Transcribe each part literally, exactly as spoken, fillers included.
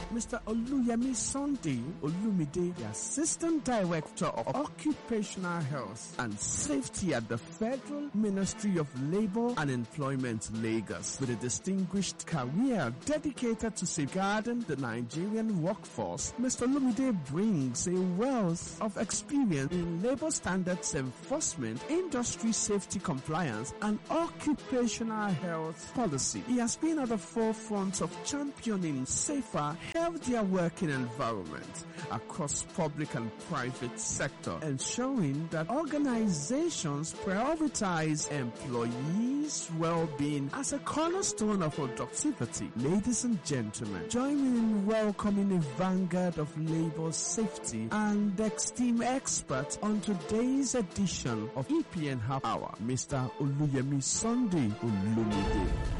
Mister Oluyemi Sunday Olumide, the Assistant Director of Occupational Health and Safety at the Federal Ministry of Labor and Employment, Lagos, with a distinguished career dedicated to safeguarding the Nigerian workforce. Mister Olumide brings a wealth of experience in labor standards enforcement, industry safety compliance, and occupational health policy. He has been at the forefront of championing safer, healthier working environment across public and private sector, ensuring that organizations prioritize employees' well-being as a cornerstone of productivity. Ladies and gentlemen, join me in welcoming a vanguard of labor safety and esteemed expert on today's edition of E P N Half Hour, Mister Oluyemi Sunday Olumide.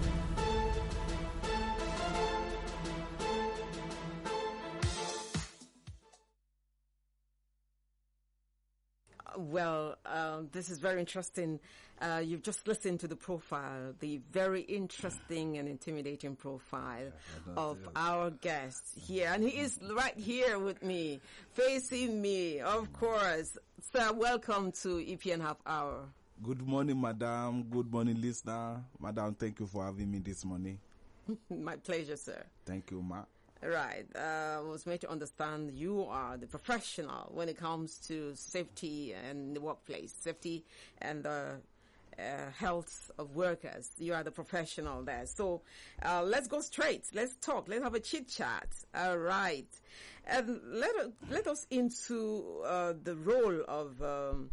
Well, um, this is very interesting. Uh, you've just listened to the profile, the very interesting and intimidating profile yeah, of yeah. our guest here. And he is right here with me, facing me, of course. Sir, welcome to E P N Half Hour. Good morning, madam. Good morning, listener. Madam, thank you for having me this morning. My pleasure, sir. Thank you, ma. Right. Uh, I was made to understand you are the professional when it comes to safety and the workplace, safety and the uh, health of workers. You are the professional there. So uh, let's go straight. Let's talk. Let's have a chit chat. All right. And let, let us into uh, the role of um,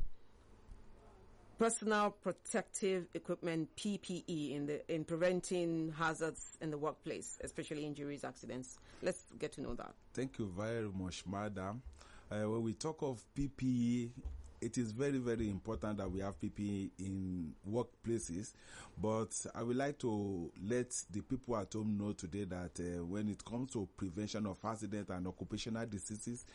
personal protective equipment, P P E, in the in preventing hazards in the workplace, especially injuries, accidents. Let's get to know that. Thank you very much, madam. Uh, when we talk of P P E, it is very, very important that we have P P E in workplaces. But I would like to let the people at home know today that uh, when it comes to prevention of accident and occupational diseases,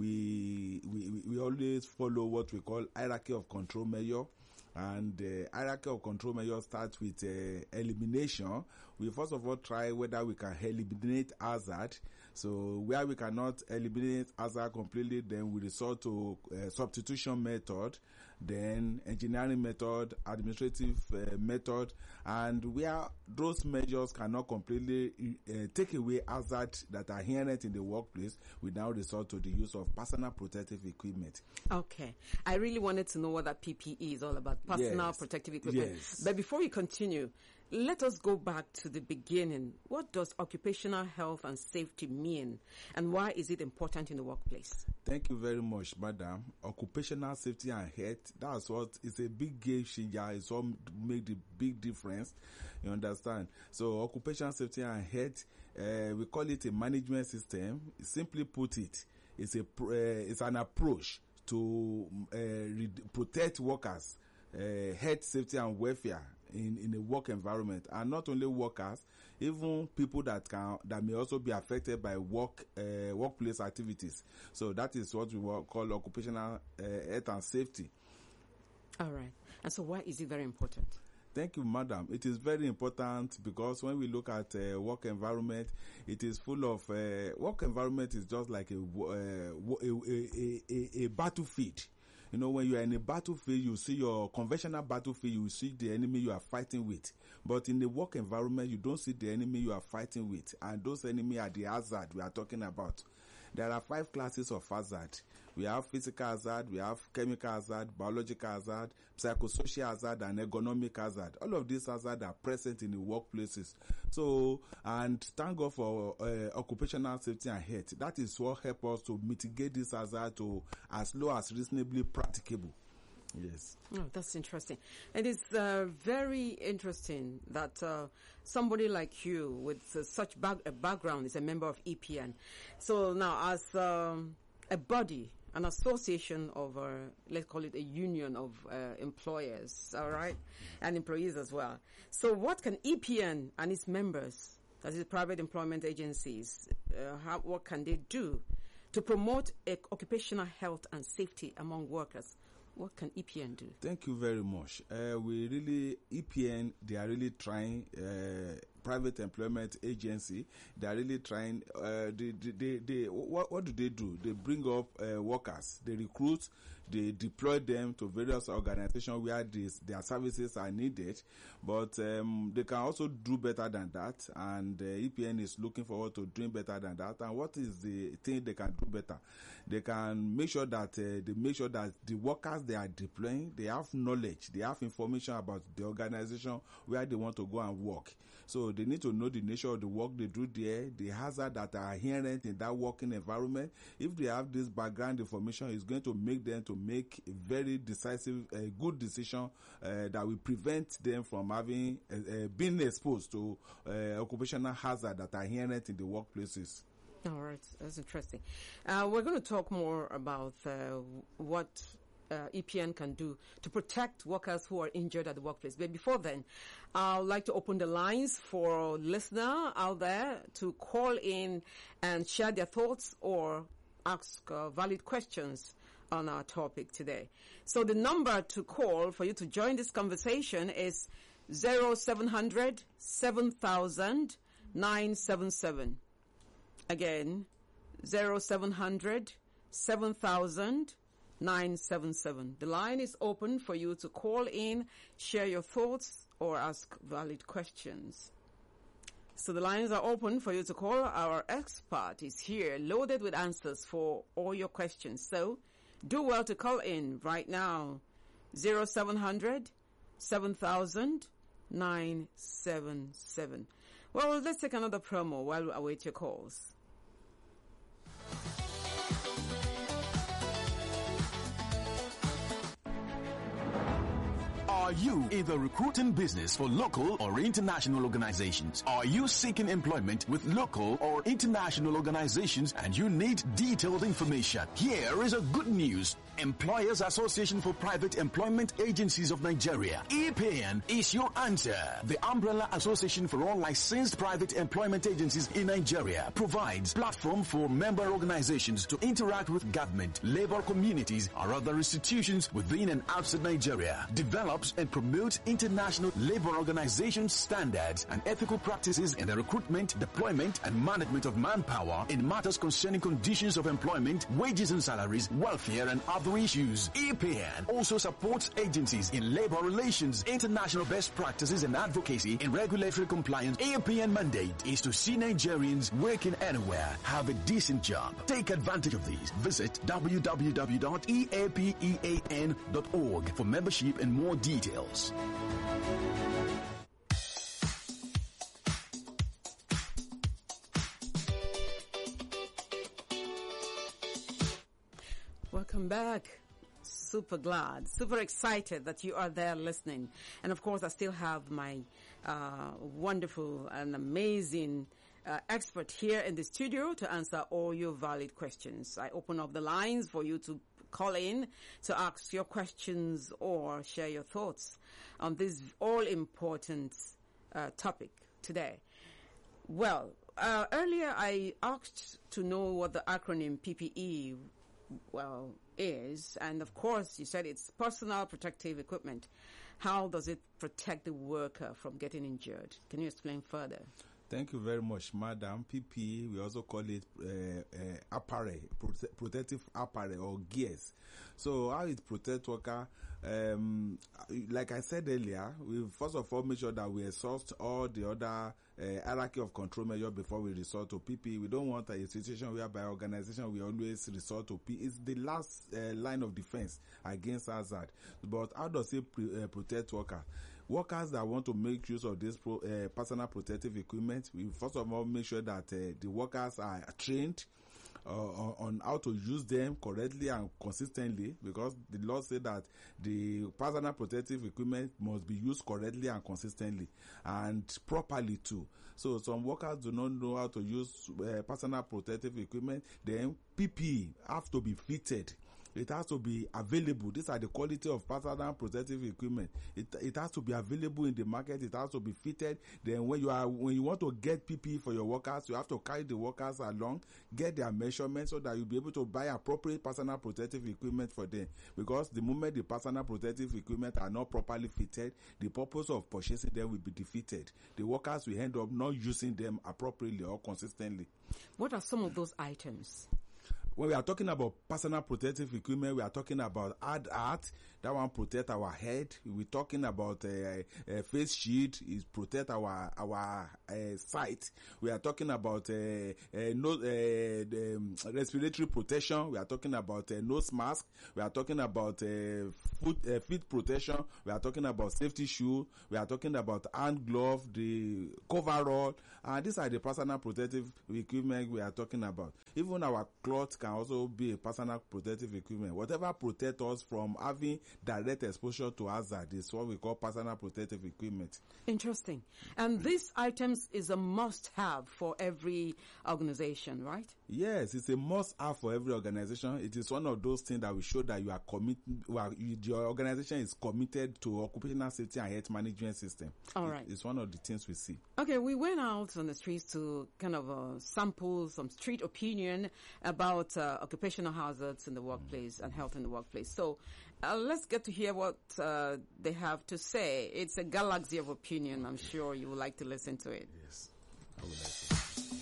we, we, we always follow what we call hierarchy of control measure. And the uh, hierarchy of control measure starts with uh, elimination. We first of all try whether we can eliminate hazard. So where we cannot eliminate hazard completely, then we resort to uh, substitution method, then engineering method, administrative uh, method, and where those measures cannot completely uh, take away hazard that are inherent in the workplace, we now resort to the use of personal protective equipment. Okay. I really wanted to know what that P P E is all about. Personal yes. protective equipment. Yes. But before we continue, let us go back to the beginning. What does occupational health and safety mean, and why is it important in the workplace? Thank you very much, madam. Occupational safety and health, that's what is a big game changer. It's what make the big difference. You understand? So occupational safety and health, uh, we call it a management system. Simply put it, it's a uh, it's an approach to uh, re- protect workers. Uh, health, safety, and welfare in in a work environment, and not only workers, even people that can that may also be affected by work uh, workplace activities. So that is what we call occupational uh, health and safety. All right. And so, why is it very important? Thank you, madam. It is very important because when we look at uh, work environment, it is full of uh, work environment is just like a uh, a, a, a, a battlefield. You know, when you are in a battlefield, you see your conventional battlefield, you see the enemy you are fighting with. But in the work environment, you don't see the enemy you are fighting with. And those enemy are the hazard we are talking about. There are five classes of hazard. We have physical hazard, we have chemical hazard, biological hazard, psychosocial hazard, and ergonomic hazard. All of these hazards are present in the workplaces. So, and thank God for uh, occupational safety and health. That is what helps us to mitigate this hazard to as low as reasonably practicable. Yes. Oh, that's interesting. It is uh, very interesting that uh, somebody like you with uh, such back- a background is a member of E P N. So now, as um, a body, an association of, uh, let's call it a union of uh, employers, all right, and employees as well. So what can E P N and its members, that is private employment agencies, uh, how, what can they do to promote uh, occupational health and safety among workers? what can E P N do? Thank you very much. Uh, we really, E P N, they are really trying, uh, private employment agency, they are really trying, uh, they, they, they, they what, what do they do? They bring up uh, workers, they recruit, they deploy them to various organizations where this, their services are needed, but um, they can also do better than that, and uh, E P N is looking forward to doing better than that. And what is the thing they can do better? They can make sure that uh, they make sure that the workers they are deploying, they have knowledge, they have information about the organization where they want to go and work. So they need to know the nature of the work they do there, the hazard that are inherent in that working environment. If they have this background information, it's going to make them to make a very decisive, uh, good decision uh, that will prevent them from having uh, uh, being exposed to uh, occupational hazard that are inherent in the workplaces. All right, that's interesting. Uh, we're going to talk more about uh, what uh, E P N can do to protect workers who are injured at the workplace. But before then, I would like to open the lines for listener out there to call in and share their thoughts or ask uh, valid questions on our topic today. So the number to call for you to join this conversation is zero seven hundred seven thousand nine seven seven. Again, zero seven hundred seven thousand nine seven seven. The line is open for you to call in, share your thoughts, or ask valid questions. So the lines are open for you to call. Our expert is here, loaded with answers for all your questions. So do well to call in right now. zero seven hundred seven thousand nine seven seven. Well, let's take another promo while we await your calls. Are you in the recruiting business for local or international organizations? Are you seeking employment with local or international organizations and you need detailed information? Here is a good news. Employers Association for Private Employment Agencies of Nigeria, E P N, is your answer. The umbrella association for all licensed private employment agencies in Nigeria provides platform for member organizations to interact with government, labor communities, or other institutions within and outside Nigeria, develops and promotes international labor organization standards and ethical practices in the recruitment, deployment, and management of manpower in matters concerning conditions of employment, wages and salaries, welfare, and other issues. E P N also supports agencies in labor relations, international best practices, and advocacy in regulatory compliance. E P N mandate is to see Nigerians working anywhere have a decent job. Take advantage of these. Visit w w w dot e a p e a n dot org for membership and more details. Welcome back. Super glad, super excited that you are there listening. And of course, I still have my uh, wonderful and amazing uh, expert here in the studio to answer all your valid questions. I open up the lines for you to call in to ask your questions or share your thoughts on this all-important uh, topic today. Well, uh, earlier I asked to know what the acronym P P E well is, and of course you said it's personal protective equipment. How does it protect the worker from getting injured? Can you explain further? Thank you very much, Madam. P P E, we also call it uh, uh, apparel, prote- protective apparel or gears. So how it protects worker? Um, like I said earlier, we first of all make sure that we exhaust all the other uh, hierarchy of control measures before we resort to P P E. We don't want a situation whereby organization we always resort to P P E. It's the last uh, line of defense against hazard. But how does it pre- uh, protect worker? Workers that want to make use of this pro, uh, personal protective equipment, we first of all make sure that uh, the workers are trained uh, on, on how to use them correctly and consistently, because the law says that the personal protective equipment must be used correctly and consistently and properly too. So some workers do not know how to use uh, personal protective equipment. Then P P E have to be fitted It has to be available. These are the quality of personal protective equipment. It it has to be available in the market. It has to be fitted. Then when you are when you want to get P P E for your workers, you have to carry the workers along, get their measurements so that you'll be able to buy appropriate personal protective equipment for them. Because the moment the personal protective equipment are not properly fitted, the purpose of purchasing them will be defeated. The workers will end up not using them appropriately or consistently. What are some of those items? When we are talking about personal protective equipment, we are talking about hard hat. That one protect our head. We're talking about a uh, uh, face shield. Is protect our our uh, sight. We are talking about uh, uh, no, uh, the, um, respiratory protection. We are talking about uh, nose mask. We are talking about uh, foot uh, feet protection. We are talking about safety shoe. We are talking about hand glove, the coverall. And these are the personal protective equipment we are talking about. Even our clothes can also be a personal protective equipment. Whatever protect us from having direct exposure to hazard is what we call personal protective equipment. Interesting. And these items is a must-have for every organization, right? Yes, it's a must-have for every organization. It is one of those things that will show that you are committed. Well, you, your organization is committed to occupational safety and health management system. All right. It, it's one of the things we see. Okay, we went out on the streets to kind of uh, sample some street opinion about uh, occupational hazards in the workplace mm. and health in the workplace. So uh, let's get to hear what uh, they have to say. It's a galaxy of opinion. I'm sure you would like to listen to it. Yes, I would like to.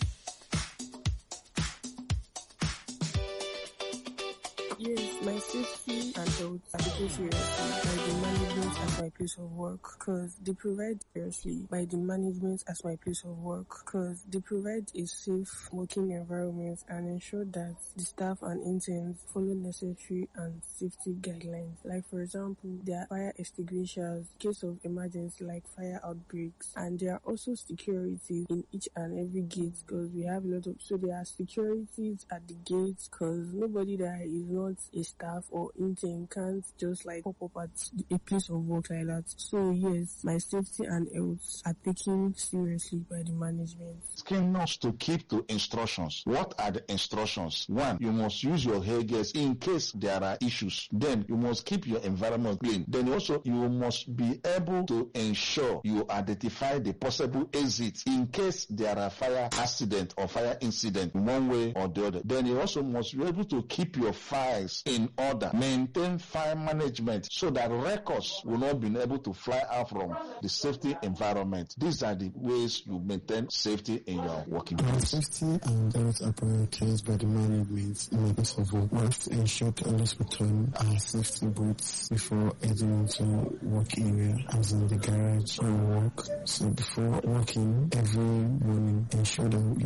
Yes, my safety and health are taken seriously by the management as my place of work, because they provide seriously by the management as my place of work, because they provide a safe working environment and ensure that the staff and interns follow necessary and safety guidelines. Like for example, there are fire extinguishers in case of emergency like fire outbreaks, and there are also securities in each and every gate, because we have a lot of, so there are securities at the gates, because nobody that is not a staff or intern can't just like pop up at a place of work like that. So yes, my safety and health are taken seriously by the management. Asking us to keep to instructions. What are the instructions? One, you must use your hair gas in case there are issues. Then you must keep your environment clean. Then also you must be able to ensure you identify the possible exits in case there are fire accident or fire incident one way or the other. Then you also must be able to keep your files in order, maintain fire management so that records will not be able to fly out from the safety environment. These are the ways you maintain safety in your working place. Safety and health are prioritized by the management in the place of work. We have to ensure to always put on our safety boots before heading into work area, as in the garage or work. So before working every morning, ensure that